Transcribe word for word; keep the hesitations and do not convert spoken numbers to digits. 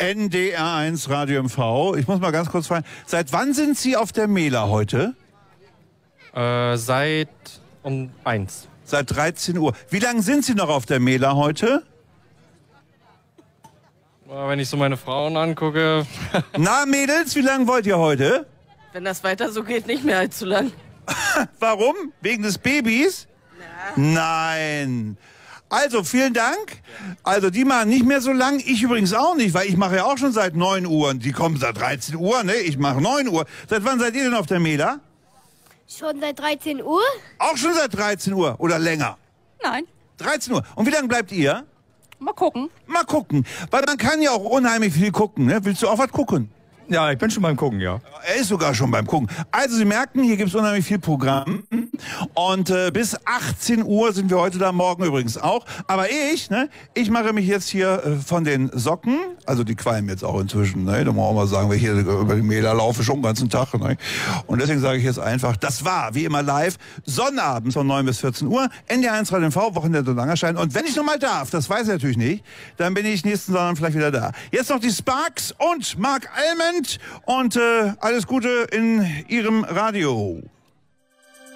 N D R eins Radio M V. Ich muss mal ganz kurz fragen, seit wann sind Sie auf der Mela heute? Äh, seit um eins. Seit dreizehn Uhr. Wie lange sind Sie noch auf der Mela heute? Wenn ich so meine Frauen angucke. Na, Mädels, wie lange wollt ihr heute? Wenn das weiter so geht, nicht mehr allzu lang. Warum? Wegen des Babys? Ja. Nein. Also, vielen Dank. Also, die machen nicht mehr so lang. Ich übrigens auch nicht, weil ich mache ja auch schon seit neun Uhr. Und die kommen seit dreizehn Uhr, ne? Ich mache neun Uhr. Seit wann seid ihr denn auf der Mela? Schon seit dreizehn Uhr? Auch schon seit dreizehn Uhr oder länger? Nein. dreizehn Uhr. Und wie lange bleibt ihr? Mal gucken. Mal gucken. Weil man kann ja auch unheimlich viel gucken, ne? Willst du auch was gucken? Ja, ich bin schon beim Gucken, ja. Er ist sogar schon beim Gucken. Also Sie merken, hier gibt es unheimlich viel Programm. Und äh, bis achtzehn Uhr sind wir heute da, morgen übrigens auch. Aber ich, ne, ich mache mich jetzt hier äh, von den Socken, also die qualmen jetzt auch inzwischen, ne, da muss man auch mal sagen, weil ich hier über die Mela laufe schon den ganzen Tag. Ne? Und deswegen sage ich jetzt einfach, das war, wie immer live, Sonnabends von neun bis vierzehn Uhr, N D R eins Radio M V, Wochenende und Langerschein. Und wenn ich noch mal darf, das weiß ich natürlich nicht, dann bin ich nächsten Sonntag vielleicht wieder da. Jetzt noch die Sparks und Mark Almond und äh, alles Gute in Ihrem Radio.